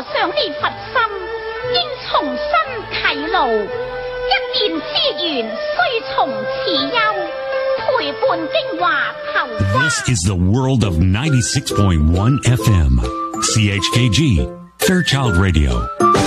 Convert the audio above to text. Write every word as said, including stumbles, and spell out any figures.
和尚你佛心，應重新啟路。一念之緣，須從此休。陪伴精華投花。 This is the world of ninety-six point one F M. C H K G, Fairchild Radio.